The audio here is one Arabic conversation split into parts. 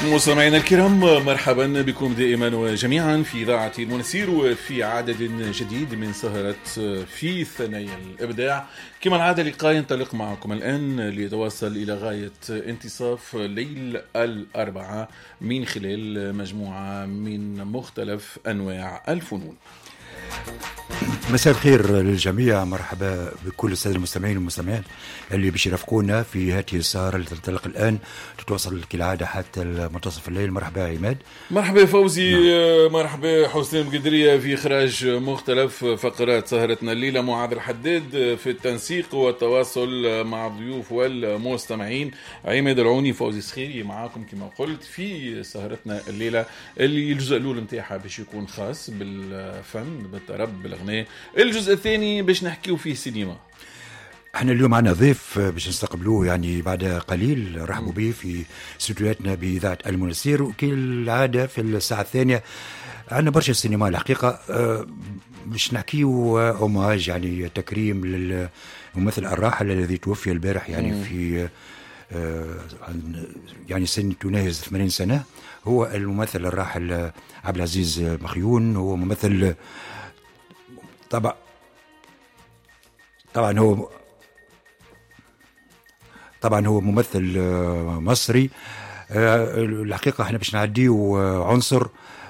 مستمعينا الكرام، مرحبا بكم دائما وجميعا في إذاعة المنسير وفي عدد جديد من سهرة في ثنايا الإبداع. كما العادة لقاء ينطلق معكم الآن ليتواصل إلى غاية انتصاف ليل الأربعاء من خلال مجموعة من مختلف أنواع الفنون. مساء الخير للجميع، مرحبا بكل السادة المستمعين والمستمعات اللي بيشرفونا في هذه السهرة اللي تنطلق الآن، تتواصل كالعادة حتى منتصف الليل. مرحبا عماد. مرحبا فوزي. مرحبا حسين قدرية في إخراج مختلف فقرات سهرتنا الليلة. معاذ الحداد في التنسيق والتواصل مع الضيوف والمستمعين. عماد العوني، فوزي سخيري معاكم كما قلت في سهرتنا الليلة، اللي الجزء الأول متاعها باش يكون خاص بالفن بالطرب بالأغنية، الجزء الثاني باش نحكيو فيه سينما. احنا اليوم معنا ضيف باش نستقبلوه يعني بعد قليل، رحبوا به في استوديوهاتنا بإذاعة المنسير. وكالعادة في الساعة الثانية عندنا برشا سينما الحقيقة، باش نحكيو اوماج يعني تكريم للممثل الراحل الذي توفي البارح يعني في يعني سن تناهز 80 سنة. هو الممثل الراحل عبد العزيز مخيون. هو ممثل طبعا هو ممثل مصري. الحقيقة احنا باش نعديه عنصر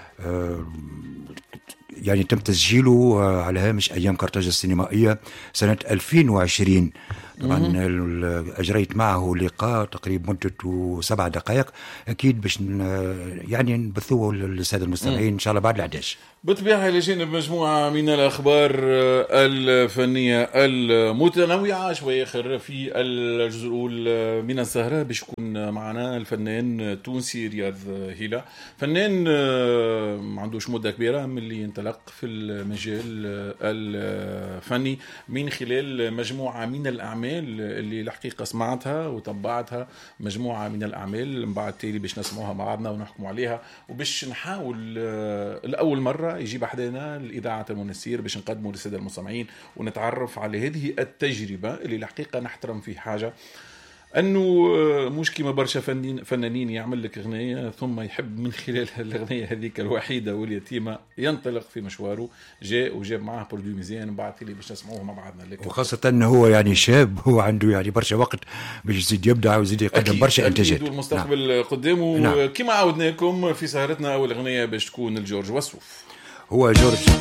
يعني تم تسجيله على هامش أيام قرطاج السينمائية سنة 2020. طبعا أجريت معه لقاء تقريبا مدته 7 دقائق، أكيد باش يعني نبثوه للسادة المستمعين إن شاء الله بعد 11. بالطبيعة إلى جانب مجموعة من الأخبار الفنية المتنوعة شوية آخر في الجزء الأول من السهرة باش يكون معنا الفنان التونسي رياض هيلا، فنان ما عندوش مدة كبيرة من اللي ينطلق في المجال الفني من خلال مجموعة من الأعمال اللي الحقيقة سمعتها وطبعتها، مجموعة من الأعمال من بعد تالي باش نسمعوها مع بعضنا ونحكموا عليها، وباش نحاول الأول مرة يجيب أحدانا الإذاعة المنسير باش نقدمه للسادة المستمعين ونتعرف على هذه التجربة اللي الحقيقة نحترم في حاجة، أنه مش كما برشا فنانين يعمل لك أغنية ثم يحب من خلال الأغنية هذيك الوحيدة واليتيمة ينطلق في مشواره. جاء وجاب معه بروديو ميزان وبعد لي باش نسمعوه مع بعضنا. وخاصة أنه هو يعني شاب، هو عنده يعني برشا وقت باش يزيد يبدع ويزيد يقدم برشا إنتاجات. المستقبل قدامه. كما عودناكم في سهرتنا أول أغنية باش تكون الجورج وسوف. هو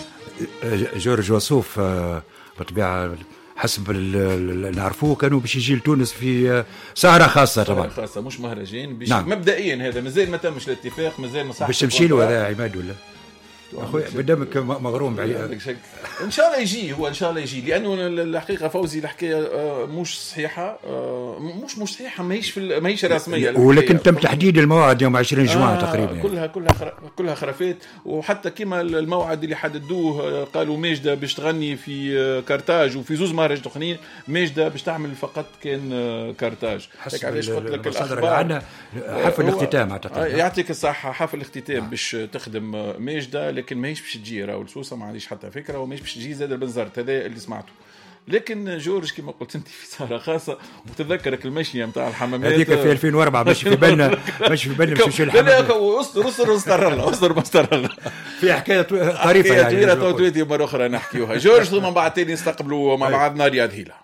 جورج وسوف بطبيعة حسب نعرفوه كانوا باش يجي لتونس في سهرة خاصة، طبعا خاصة مش مهرجان. مبدئيا هذا مازال ما تمش الاتفاق، مازال ما صح باش تمشي له هذا عماد ولا اخويا بدمك مغروم بعيد. ان شاء الله يجي، هو ان شاء الله يجي، لانه الحقيقه فوزي الحكايه مش صحيحه، مش صحيحه، ماهيش رسميه، ولكن تم تحديد الموعد يوم 20 جمعة تقريبا. كلها خرافات. وحتى كما الموعد اللي حددوه قالوا ماجده باش تغني في كارتاج وفي زوز مهرجان اخرين، ماجده باش تعمل فقط كان كارتاج. هيك علاش قلت لك الاخبار عندنا حفل الاختتام اعتقد. يعطيك الصحه، حفل الاختتام باش تخدم ماجده، لكن ماهيش باش تجي راهو السوسه، ما عنديش حتى فكره، وماهيش باش تجي زاد البنزرت، هذا اللي سمعته. لكن جورج كما قلت انت في سهره خاصه، وتذكرك المشيه نتاع الحمامات هذيك في 2004 ماشي في بالنا باش نمشي الحمامات. استر في حكايه طريفه يعني طويله مره اخرى نحكيوها. جورج ثم بعد تاني نستقبلوا مع بعضنا رياض هيلا.